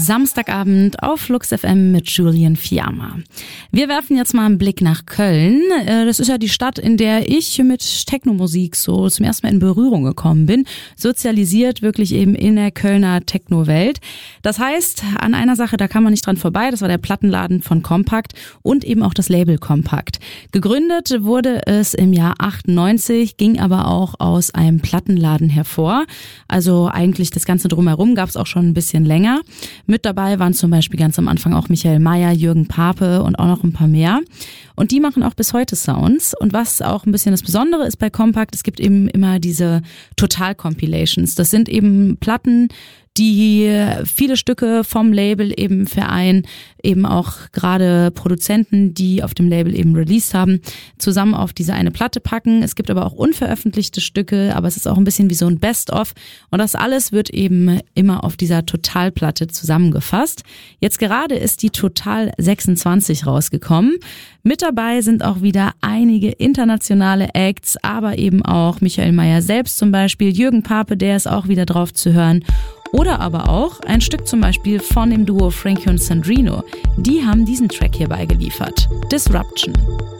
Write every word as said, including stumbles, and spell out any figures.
Samstagabend auf Flux F M mit Julian Fiamma. Wir werfen jetzt mal einen Blick nach Köln. Das ist ja die Stadt, in der ich mit Technomusik so zum ersten Mal in Berührung gekommen bin. Sozialisiert wirklich eben in der Kölner Techno-Welt. Das heißt, an einer Sache, da kann man nicht dran vorbei. Das war der Plattenladen von Kompakt und eben auch das Label Kompakt. Gegründet wurde es im Jahr achtundneunzig, ging aber auch aus einem Plattenladen hervor. Also eigentlich das Ganze drumherum gab es auch schon ein bisschen länger. Mit dabei waren zum Beispiel ganz am Anfang auch Michael Mayer, Jürgen Pape und auch noch ein paar mehr. Und die machen auch bis heute Sounds. Und was auch ein bisschen das Besondere ist bei Kompakt, es gibt eben immer diese Total-Compilations. Das sind eben Platten, die viele Stücke vom Label eben vereinen, eben auch gerade Produzenten, die auf dem Label eben released haben, zusammen auf diese eine Platte packen. Es gibt aber auch unveröffentlichte Stücke, aber es ist auch ein bisschen wie so ein Best-of. Und das alles wird eben immer auf dieser Total-Platte zusammengefasst. Jetzt gerade ist die Total sechsundzwanzig rausgekommen. Mit dabei sind auch wieder einige internationale Acts, aber eben auch Michael Mayer selbst zum Beispiel, Jürgen Pape, der ist auch wieder drauf zu hören. Oder aber auch ein Stück zum Beispiel von dem Duo Frankie und Sandrino. Die haben diesen Track hierbei geliefert. Disruption.